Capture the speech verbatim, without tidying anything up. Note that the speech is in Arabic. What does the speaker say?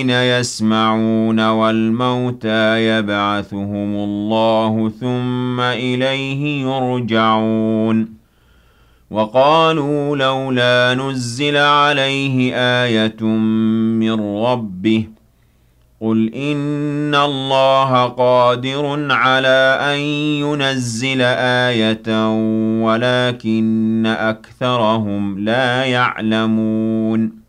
يسمعون والموتى يبعثهم الله ثم إليه يرجعون وقالوا لولا نزل عليه آية من ربه قل إن الله قادر على أن ينزل آية ولكن أكثرهم لا يعلمون